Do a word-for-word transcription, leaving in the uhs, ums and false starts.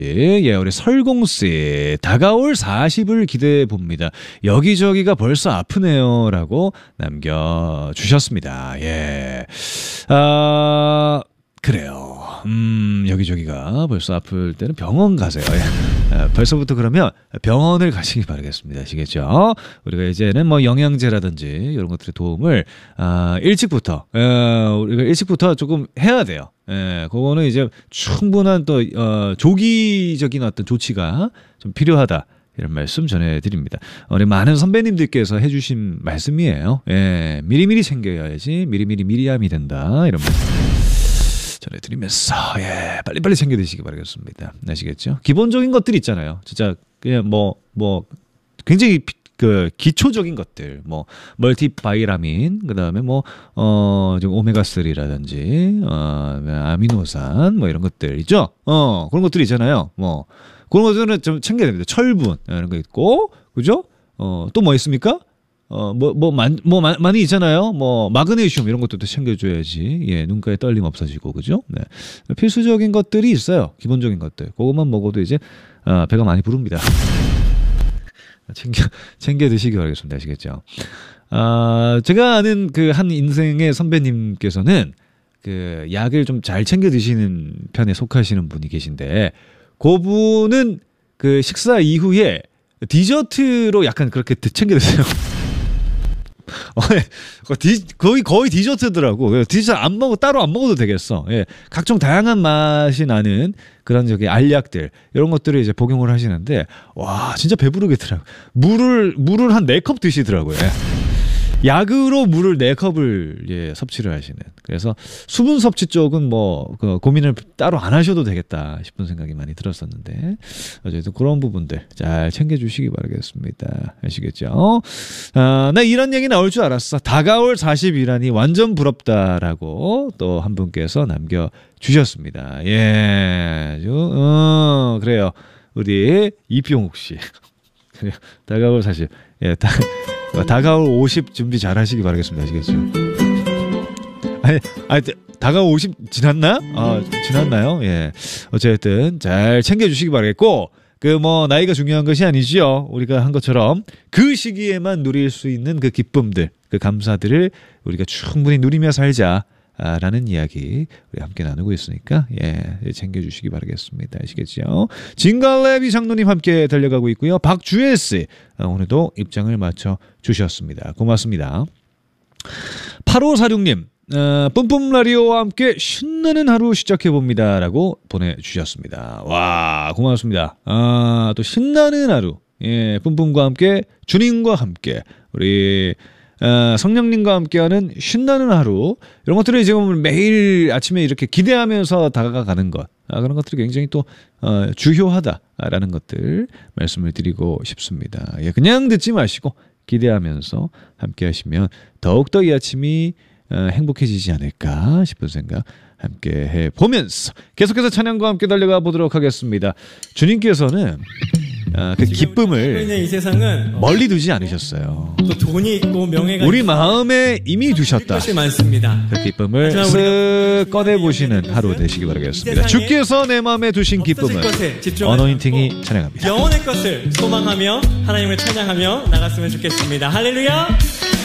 예, 우리 설공씨 다가올 사십을 기대해 봅니다. 여기저기가 벌써 아프네요라고 남겨주셨습니다. 예, 아 그래요. 음, 여기저기가 벌써 아플 때는 병원 가세요. 예. 아, 벌써부터 그러면 병원을 가시기 바라겠습니다. 아시겠죠? 우리가 이제는 뭐 영양제라든지 이런 것들의 도움을 아, 일찍부터 에, 우리가 일찍부터 조금 해야 돼요. 예, 그거는 이제 충분한 또 어, 조기적인 어떤 조치가 좀 필요하다. 이런 말씀 전해드립니다. 우리 많은 선배님들께서 해주신 말씀이에요. 예, 미리미리 챙겨야지 미리미리 미리암이 된다. 이런 말씀. 전해드리면서 예 빨리빨리 챙겨 드시기 바라겠습니다. 아시겠죠? 기본적인 것들 있잖아요. 진짜 그냥 뭐뭐 뭐 굉장히 그 기초적인 것들 뭐 멀티바이라민 그다음에 뭐어 오메가삼이라든지 어 아미노산 뭐 이런 것들 있죠. 어 그런 것들이 있잖아요. 뭐 그런 것들은 좀 챙겨야 됩니다. 철분 이런 거 있고 그죠? 어 또 뭐 있습니까? 어, 뭐, 뭐, 많, 뭐, 많이 있잖아요. 뭐, 마그네슘 이런 것도 챙겨줘야지. 예, 눈가에 떨림 없어지고, 그죠? 네. 필수적인 것들이 있어요. 기본적인 것들. 그것만 먹어도 이제, 어, 배가 많이 부릅니다. 챙겨, 챙겨 드시기 바라겠습니다. 아시겠죠? 아, 제가 아는 그 한 인생의 선배님께서는 그 약을 좀 잘 챙겨 드시는 편에 속하시는 분이 계신데, 그분은 그 식사 이후에 디저트로 약간 그렇게 챙겨 드세요. 거의 거의 디저트더라고. 디저트 안 먹어 따로 안 먹어도 되겠어. 예, 각종 다양한 맛이 나는 그런 저기 알약들 이런 것들을 이제 복용을 하시는데 와 진짜 배부르겠더라고. 물을 물을 한 네 컵 드시더라고요. 예. 약으로 물을 네 컵을 예, 섭취를 하시는. 그래서 수분 섭취 쪽은 뭐 그 고민을 따로 안 하셔도 되겠다 싶은 생각이 많이 들었었는데 어쨌든 그런 부분들 잘 챙겨주시기 바라겠습니다. 아시겠죠? 아, 나 이런 얘기 나올 줄 알았어. 다가올 사십이라니 완전 부럽다라고 또 한 분께서 남겨주셨습니다. 예, 아주, 어, 그래요. 우리 이병욱 씨. 그래요. 다가올 사십. 예, 다. 다가올 오십 준비 잘 하시기 바라겠습니다. 아시겠죠? 아니, 아니, 다가올 오십 지났나? 아, 지났나요? 예. 어쨌든 잘 챙겨주시기 바라겠고, 그 뭐, 나이가 중요한 것이 아니지요. 우리가 한 것처럼 그 시기에만 누릴 수 있는 그 기쁨들, 그 감사들을 우리가 충분히 누리며 살자. 라는 이야기 우리 함께 나누고 있으니까 예 챙겨주시기 바라겠습니다. 아시겠죠? 진갈래비 장로님 함께 달려가고 있고요. 박주혜씨 오늘도 입장을 맞춰 주셨습니다. 고맙습니다. 팔오사육님 어, 뿜뿜 라디오와 함께 신나는 하루 시작해봅니다 라고 보내주셨습니다. 와 고맙습니다. 아, 또 신나는 하루 예 뿜뿜과 함께 주님과 함께 우리 어, 성령님과 함께하는 신나는 하루 이런 것들을 지금 매일 아침에 이렇게 기대하면서 다가가는 것 아, 그런 것들이 굉장히 또 어, 주요하다라는 것들 말씀을 드리고 싶습니다. 예, 그냥 듣지 마시고 기대하면서 함께하시면 더욱더 이 아침이 어, 행복해지지 않을까 싶은 생각 함께 해보면서 계속해서 찬양과 함께 달려가 보도록 하겠습니다. 주님께서는 아, 그 기쁨을 이 세상은 멀리 두지 않으셨어요. 또 돈이 있고 명예가 우리 마음에 이미 두셨다. 것이 많습니다. 그 기쁨을 쓱 꺼내보시는 하루 되시기 바라겠습니다. 주께서 내 마음에 두신 기쁨을 어노인팅이 찬양합니다. 영원의 것을 소망하며 하나님을 찬양하며 나갔으면 좋겠습니다. 할렐루야.